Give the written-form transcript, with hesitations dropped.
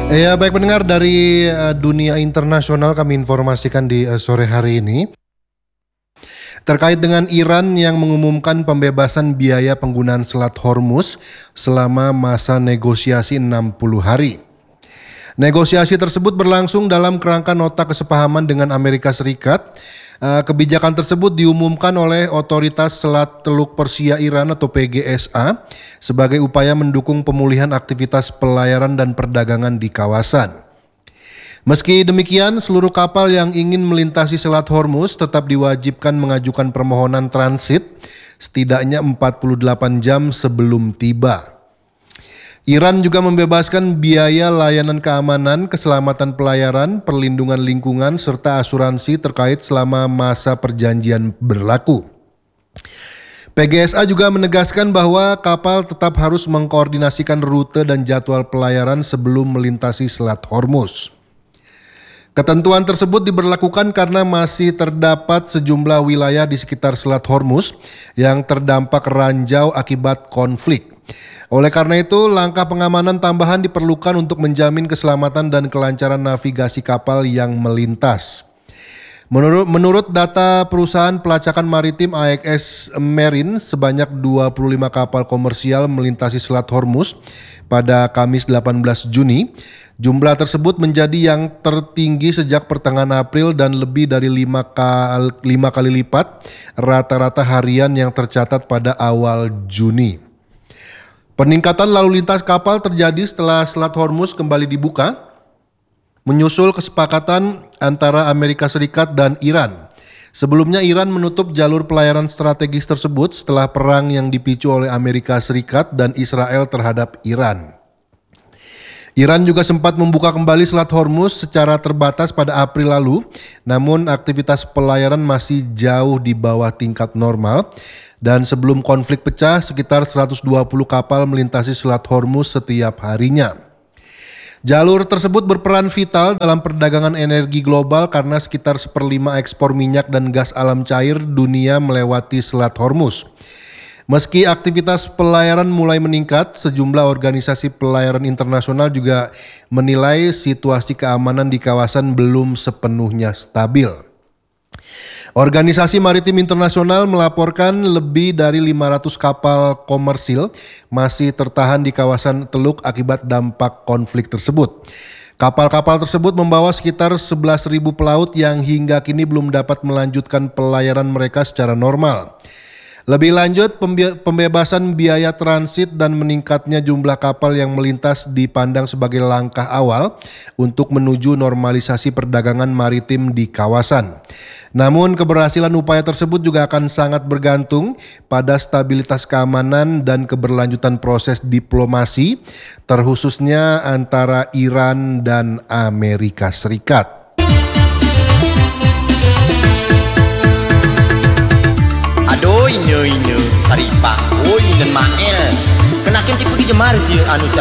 Ya, baik pendengar dari dunia internasional kami informasikan di sore hari ini terkait dengan Iran yang mengumumkan pembebasan biaya penggunaan Selat Hormuz selama masa negosiasi 60 hari. Negosiasi tersebut berlangsung dalam kerangka nota kesepahaman dengan Amerika Serikat. Kebijakan tersebut diumumkan oleh Otoritas Selat Teluk Persia Iran atau PGSA sebagai upaya mendukung pemulihan aktivitas pelayaran dan perdagangan di kawasan. Meski demikian, seluruh kapal yang ingin melintasi Selat Hormuz tetap diwajibkan mengajukan permohonan transit setidaknya 48 jam sebelum tiba. Iran juga membebaskan biaya layanan keamanan, keselamatan pelayaran, perlindungan lingkungan, serta asuransi terkait selama masa perjanjian berlaku. PGSA juga menegaskan bahwa kapal tetap harus mengkoordinasikan rute dan jadwal pelayaran sebelum melintasi Selat Hormuz. Ketentuan tersebut diberlakukan karena masih terdapat sejumlah wilayah di sekitar Selat Hormuz yang terdampak ranjau akibat konflik. Oleh karena itu, langkah pengamanan tambahan diperlukan untuk menjamin keselamatan dan kelancaran navigasi kapal yang melintas. Menurut data perusahaan pelacakan maritim AXS Marine, sebanyak 25 kapal komersial melintasi Selat Hormuz pada Kamis 18 Juni. Jumlah tersebut menjadi yang tertinggi sejak pertengahan April dan lebih dari 5 kali lipat rata-rata harian yang tercatat pada awal Juni. Peningkatan lalu lintas kapal terjadi setelah Selat Hormuz kembali dibuka, menyusul kesepakatan antara Amerika Serikat dan Iran. Sebelumnya Iran menutup jalur pelayaran strategis tersebut setelah perang yang dipicu oleh Amerika Serikat dan Israel terhadap Iran. Iran juga sempat membuka kembali Selat Hormuz secara terbatas pada April lalu, namun aktivitas pelayaran masih jauh di bawah tingkat normal. Dan sebelum konflik pecah, sekitar 120 kapal melintasi Selat Hormuz setiap harinya. Jalur tersebut berperan vital dalam perdagangan energi global karena sekitar 1/5 ekspor minyak dan gas alam cair dunia melewati Selat Hormuz. Meski aktivitas pelayaran mulai meningkat, sejumlah organisasi pelayaran internasional juga menilai situasi keamanan di kawasan belum sepenuhnya stabil. Organisasi Maritim Internasional melaporkan lebih dari 500 kapal komersil masih tertahan di kawasan teluk akibat dampak konflik tersebut. Kapal-kapal tersebut membawa sekitar 11.000 pelaut yang hingga kini belum dapat melanjutkan pelayaran mereka secara normal. Lebih lanjut, pembebasan biaya transit dan meningkatnya jumlah kapal yang melintas dipandang sebagai langkah awal untuk menuju normalisasi perdagangan maritim di kawasan. Namun keberhasilan upaya tersebut juga akan sangat bergantung pada stabilitas keamanan dan keberlanjutan proses diplomasi, terkhususnya antara Iran dan Amerika Serikat. Aduh, inyo saripah, dan mael. Kenakin tipe jemar sih anu